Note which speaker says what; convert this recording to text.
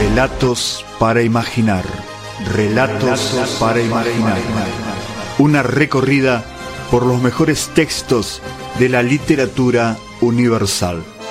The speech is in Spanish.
Speaker 1: Relatos para imaginar. Relatos para imaginar. Una recorrida por los mejores textos de la literatura universal.